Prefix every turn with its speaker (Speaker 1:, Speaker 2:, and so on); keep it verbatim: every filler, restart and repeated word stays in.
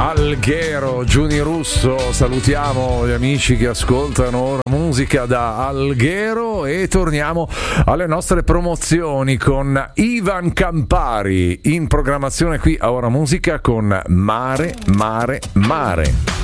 Speaker 1: Alghero, Giuni Russo, salutiamo gli amici che ascoltano ora musica da Alghero e torniamo alle nostre promozioni con Ivan Campari in programmazione qui a Ora Musica con Mare, Mare, Mare.